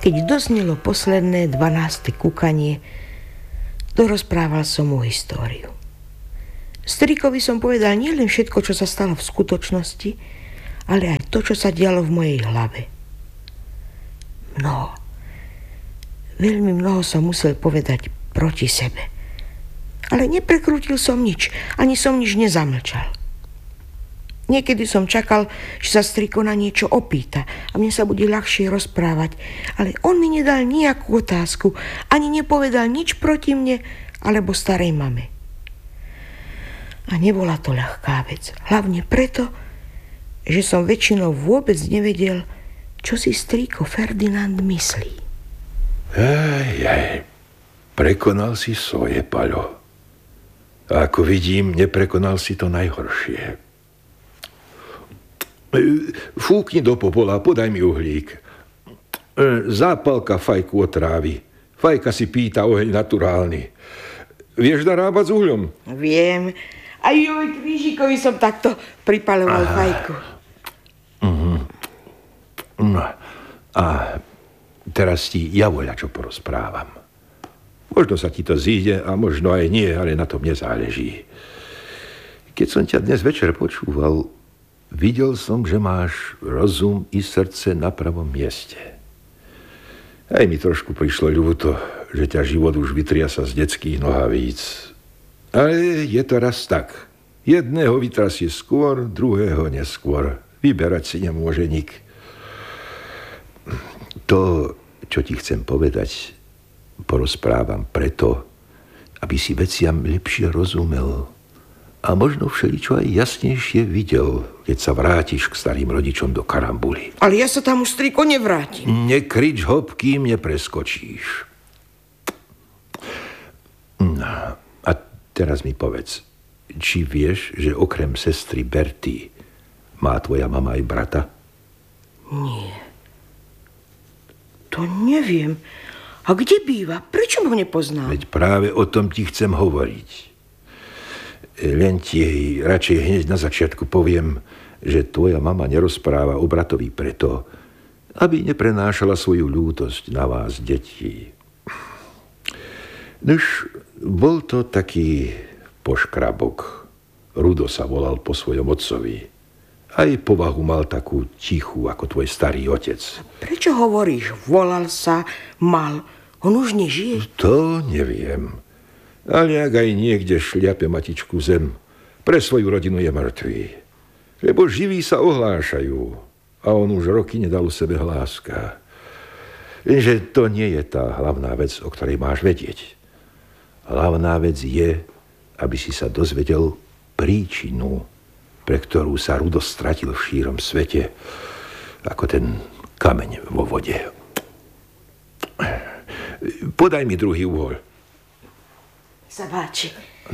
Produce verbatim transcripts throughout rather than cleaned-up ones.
Keď doznelo posledné dvanáste kúkanie, dorozprával som mu históriu. Strikovi som povedal nielen všetko, čo sa stalo v skutočnosti, ale aj to, čo sa dialo v mojej hlave. Mnoho, veľmi mnoho som musel povedať proti sebe. Ale neprekrútil som nič, ani som nič nezamlčal. Niekedy som čakal, že sa striko na niečo opýta a mne sa bude ľahšie rozprávať, ale on mi nedal nejakú otázku, ani nepovedal nič proti mne alebo starej mame. A nebola to ľahká vec, hlavne preto, že som väčšinou vôbec nevedel, čo si strýko Ferdinand myslí. Ej, ej, prekonal si svoje, Paľo. A ako vidím, neprekonal si to najhoršie. Fúkni do popola, podaj mi uhlík. Zápalka fajku otrávi. Fajka si pýta oheň naturálny. Vieš narábať s uhľom? Viem. Aj joj, krížikovi som takto pripaloval Aha. fajku. Uh-huh. No. A teraz ti ja voľa čo porozprávam. Možno sa ti to zíde a možno aj nie, ale na tom nezáleží. Keď som ťa dnes večer počúval, videl som, že máš rozum i srdce na pravom mieste. Aj mi trošku prišlo ľúto, že ťa život už vytriasa z detských nohavíc. Ale je to raz tak. Jedného vytrasie skôr, druhého neskôr. Vyberať si nemôže nik. To, čo ti chcem povedať, porozprávam preto, aby si veciam lepšie rozumel a možno všeličo aj jasnejšie videl, keď sa vrátiš k starým rodičom do Karambuly. Ale ja sa tam už, striko, nevrátim. Nekrič hop, kým nepreskočíš. No, a teraz mi povedz, či vieš, že okrem sestry Berty má tvoja mama aj brata? Nie. To neviem. A kde býva? Prečo ho nepoznám? Veď práve o tom ti chcem hovoriť. Len ti radšej hneď na začiatku poviem, že tvoja mama nerozpráva o bratovi preto, aby neprenášala svoju ľútosť na vás, deti. Nož, bol to taký poškrabok. Rudo sa volal po svojom otcovi. Aj povahu mal takú tichú, ako tvoj starý otec. Prečo hovoríš, volal sa, mal? On už nežije? To neviem. Ale ak aj niekde šliape matičku zem, pre svoju rodinu je mŕtvý. Lebo živí sa ohlášajú a on už roky nedal u sebe hláska. Lenže to nie je tá hlavná vec, o ktorej máš vedieť. Hlavná vec je, aby si sa dozvedel príčinu, pre ktorú sa Rudo stratil v šírom svete, ako ten kameň vo vode. Podaj mi druhý uhol. Sa páči.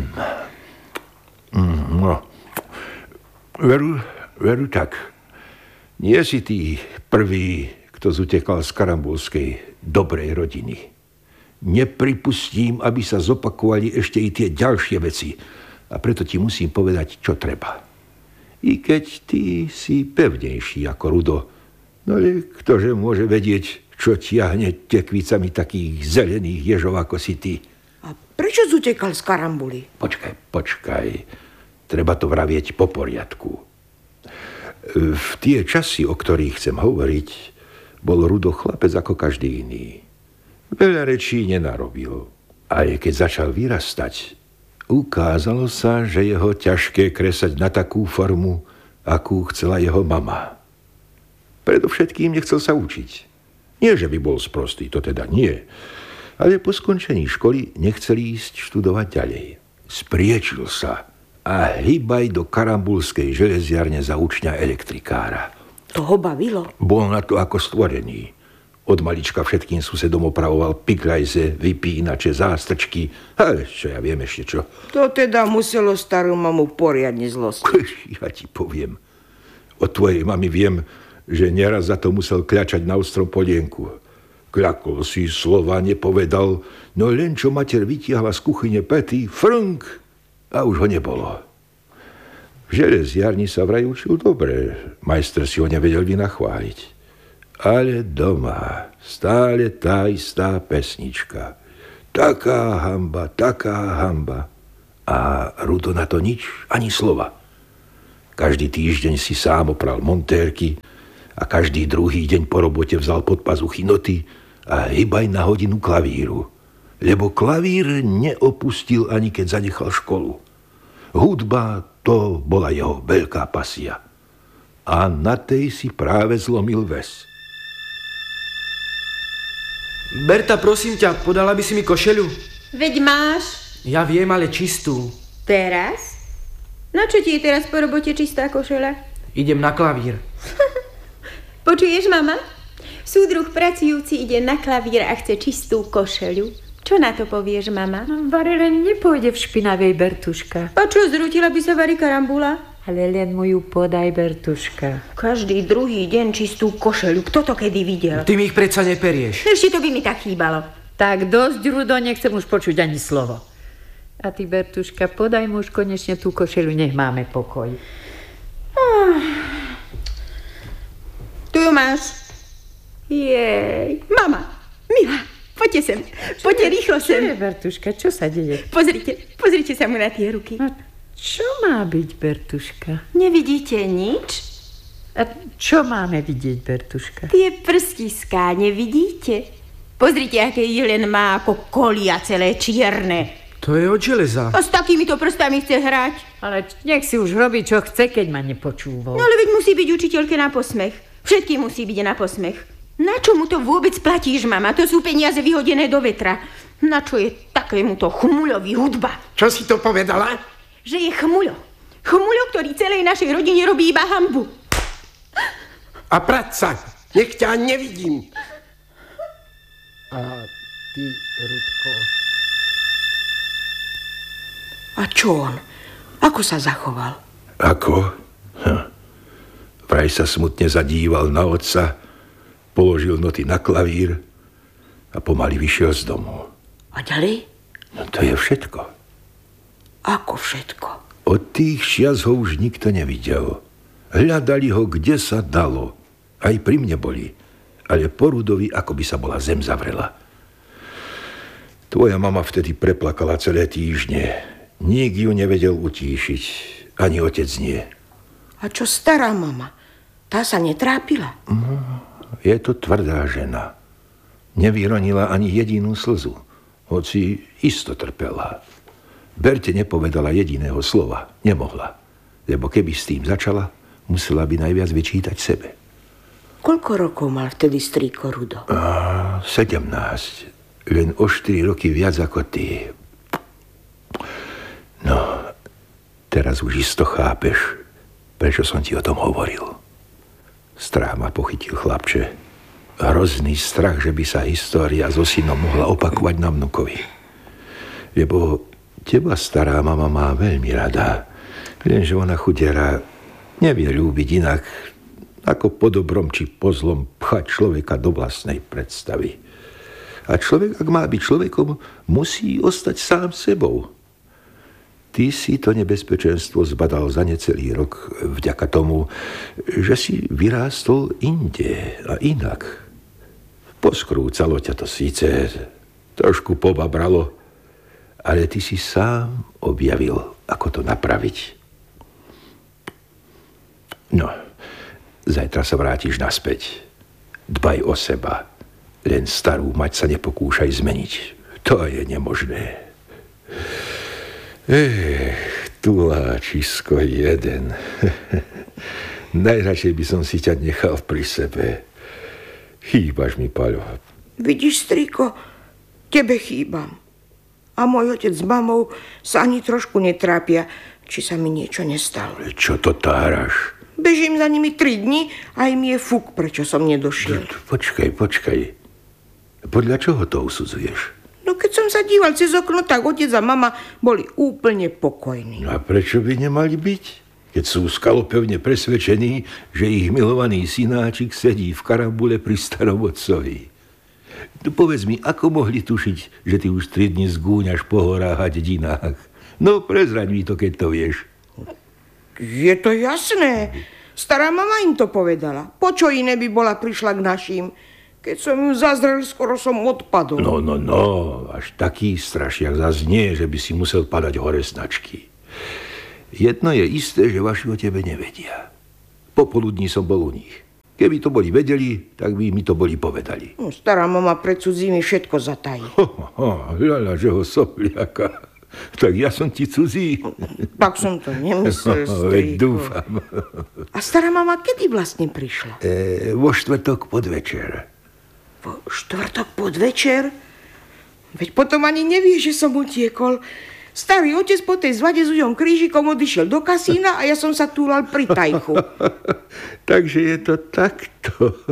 No, veru, veru tak. Nie si ty prvý, kto zutekal z karambulskej dobrej rodiny. Nepripustím, aby sa zopakovali ešte i tie ďalšie veci. A preto ti musím povedať, čo treba. I keď ty si pevnejší ako Rudo, no ale ktože môže vedieť, čo tiahne tekvicami takých zelených ježov ako si ty. A prečo zutekal z Karambuly? Počkaj, počkaj. Treba to vravieť po poriadku. V tie časy, o ktorých chcem hovoriť, bol Rudo chlapec ako každý iný. Veľa rečí nenarobil. A keď začal vyrastať, ukázalo sa, že jeho ťažké kresať na takú formu, akú chcela jeho mama. Predovšetkým nechcel sa učiť. Nie, že by bol sprostý, to teda nie. Ale po skončení školy nechcel ísť študovať ďalej. Spriečil sa a hýbaj do karambulskej železiarne za učňa elektrikára. To ho bavilo? Bol na to ako stvorený. Od malička všetkým susedom opravoval piklajze, vypínače, zástrčky. Ale čo ja viem ešte čo. To teda muselo starú mamu poriadne zlostiť. Ja ti poviem. Od tvojej mamy viem, že nieraz za to musel kľačať na ostrom polienku. Kľakol si, slova nepovedal, no len čo mater vytiahla z kuchyne pety, frnk, a už ho nebolo. V železiarni sa vraj učil dobre. Majster si ho nevedel vynachváliť. Ale doma stále tá istá pesnička. Taká hamba, taká hamba. A Rudo na to nič, ani slova. Každý týždeň si sám opral montérky a každý druhý deň po robote vzal pod pazuchy noty a hýbaj na hodinu klavíru. Lebo klavír neopustil ani keď zanechal školu. Hudba to bola jeho veľká pasia. A na tej si práve zlomil väz. Berta, prosím ťa, podala by si mi košeľu? Veď máš. Ja viem, ale čistú. Teraz? Na čo ti je teraz po robote čistá košeľa? Idem na klavír. Počuješ, mama? Súdruh pracujúci ide na klavír a chce čistú košeľu. Čo na to povieš, mama? No, Vary len nepôjde v špinavej, Bertuška. A čo, zrútila by sa Vary karambula? Ale len mu ju podaj, Bertuška. Každý druhý deň čistú košeľu. Kto to kedy videl? Ty mi ich predsa neperieš. Ešte to by mi tak chýbalo. Tak dosť, Rudo, nechcem už počuť ani slovo. A ty, Bertuška, podaj mu už konečne tú košeľu, nech máme pokoj. Ah. Tu ju máš. Jej. Mama, milá, poďte sem. Poďte rýchlo sem. Čo je, Bertuška, čo sa deje? Pozrite, pozrite sa mu na tie ruky. No, čo má byť, Bertuška? Nevidíte nič? A čo máme vidieť, Bertuška? Tie prstiská, nevidíte? Pozrite, aké jelen má ako kolia celé čierne. To je od železa. A s takýmito prstami chce hrať? Ale nech si už robí, čo chce, keď ma nepočúval. No ale veď musí byť učiteľke na posmech. Všetkým musí byť na posmech. Na čo mu to vôbec platíš, mama? To sú peniaze vyhodené do vetra. Na čo je takémuto chmuľovi hudba? Čo si to povedala? Že je chmuľo. Chmuľo, ktorý celej našej rodine robí iba hanbu. A prať sa, nech ťa nevidím. A ty, Rudko... A čo on? Ako sa zachoval? Ako? Hm. Vraj sa smutne zadíval na otca, položil noty na klavír a pomaly vyšiel z domu. A ďalej? No to je všetko. Ako všetko? Od tých čias ho už nikto nevidel. Hľadali ho, kde sa dalo. Aj pri mne boli. Ale po Rudovi, ako by sa bola zem zavrela. Tvoja mama vtedy preplakala celé týždne. Nik ju nevedel utíšiť. Ani otec nie. A čo stará mama? Tá sa netrápila? No, je to tvrdá žena. Nevyronila ani jedinú slzu. Hoci isto trpela. Berte nepovedala jediného slova. Nemohla. Lebo keby s tým začala, musela by najviac vyčítať sebe. Koľko rokov mal vtedy strýko Rudo? A, sedemnásť. Len o štyri roky viac ako ty. No, teraz už isto chápeš, prečo som ti o tom hovoril. Strach ma pochytil, chlapče. Hrozný strach, že by sa história so synom mohla opakovať na vnukovi. Lebo teba stará mama má veľmi rada. Lenže ona chudera nevie ľúbiť inak, ako po dobrom či po zlom pchať človeka do vlastnej predstavy. A človek, ak má byť človekom, musí ostať sám sebou. Ty si to nebezpečenstvo zbadal za necelý rok vďaka tomu, že si vyrástol inde a inak. Poskrúcalo ťa to síce, trošku pobabralo, ale ty si sám objavil, ako to napraviť. No, zajtra sa vrátiš naspäť. Dbaj o seba. Len starú mať sa nepokúšaj zmeniť. To je nemožné. Ech, tuláčisko jeden. Najradšej by som si ťa nechal pri sebe. Chýbaš mi, Paľo. Vidíš, strýko, tebe chýbam. A môj otec s mamou sa ani trošku netrápia, či sa mi niečo nestalo. Čo to táraš? Bežím za nimi tri dni a im je fuk, prečo som nedošiel. Počkaj, počkaj. Podľa čoho to usudzuješ? No keď som sa díval cez okno, tak otec a mama boli úplne pokojní. A prečo by nemali byť? Keď sú skalopevne presvedčení, že ich milovaný synáčik sedí v karambule pri starom otcovi. Povedz mi, ako mohli tušiť, že ty už tri dni zgúňaš po horách a dedinách? No prezraď mi to, keď to vieš. Je to jasné. Stará mama im to povedala. Po čo iné by bola prišla k našim? Keď som ju zazrel, skoro som odpadol. No, no, no, až taký strašiak zas nie, že by si musel padať hore značky. Jedno je isté, že vaši o tebe nevedia. Popoludní som bol u nich. Keby to boli vedeli, tak by mi to boli povedali. No, stará mama pred cudzími všetko zatají. Ho, ho, ľaľa, že ho sopliaka. Tak ja som ti cudzí. Tak som to nemyslel, strýko. Dúfam. A stará mama kedy vlastne prišla? E, vo štvrtok podvečer. Vo štvrtok podvečer? Veď potom ani nevie, že som utiekol. Starý otec po tej zvade s Ujom Krížikom odišiel do kasína a ja som sa túlal pri tajchu. Takže je to takto.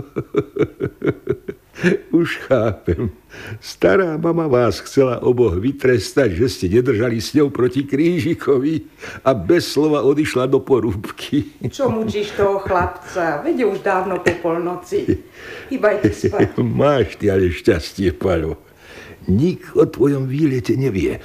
Už chápem. Stará mama vás chcela oboch vytrestať, že ste nedržali s ňou proti Krížikovi a bez slova odišla do porúbky. Čo mučíš toho chlapca? Veď už dávno po polnoci. Hýbajte spať. Máš ty ale šťastie, Paľo. Nik o tvojom výlete nevie.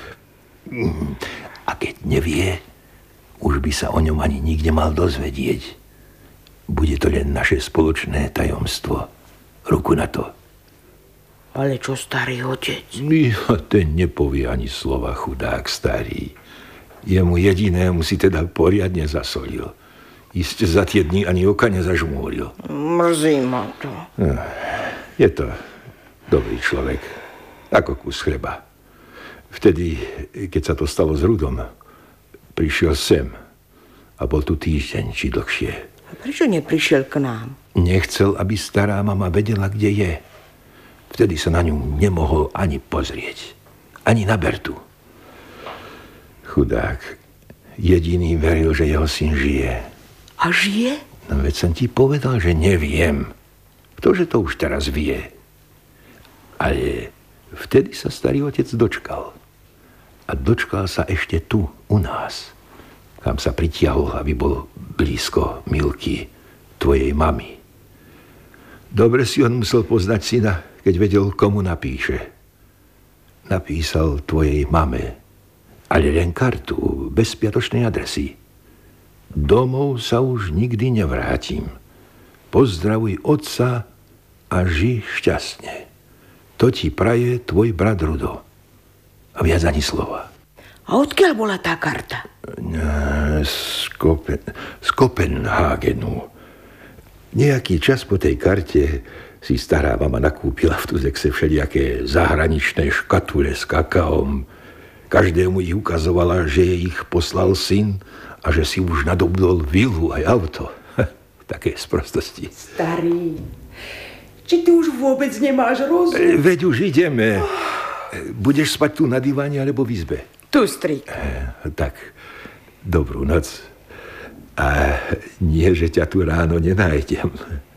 A keď nevie, už by sa o ňom ani nikde mal dozvedieť. Bude to len naše spoločné tajomstvo. Ruku na to. Ale čo starý otec? Ja, ten nepovie ani slova, chudák starý. Jemu jedinému si teda poriadne zasolil. Iste za tie dni ani oka nezažmúril. Mrzí ma to. Je to dobrý človek. Ako kus chleba. Vtedy, keď sa to stalo s Rudom, prišiel sem a bol tu týždeň či dlhšie. A prečo neprišiel k nám? Nechcel, aby stará mama vedela, kde je. Vtedy sa na ňu nemohol ani pozrieť. Ani na Bertu. Chudák. Jediný veril, že jeho syn žije. A žije? No veď som ti povedal, že neviem. Ktože to už teraz vie. Ale vtedy sa starý otec dočkal. A dočkal sa ešte tu, u nás. Kam sa pritiahol, aby bol blízko Milky, tvojej mamy. Dobre si on musel poznať syna, keď vedel, komu napíše. Napísal tvojej mame, ale len kartu, bez spiatočnej adresy. Domov sa už nikdy nevrátim. Pozdravuj otca a ži šťastne. To ti praje tvoj brat Rudo. A viac ani slova. A odkiaľ bola tá karta? Z, Kopen, z Kopenhagenu. Nejaký čas po tej karte si stará mama nakúpila v Tuzexe všelijaké zahraničné škatule s kakaom. Každému ich ukazovala, že jej ich poslal syn a že si už nadobudol vilu aj auto. Také sprostosti. Starý, či ty už vôbec nemáš rozum? Veď už ideme. Budeš spať tu na diváne alebo v izbe? Tu, strik. Tak, dobrú noc. A nie, že ťa tu ráno nenájdem.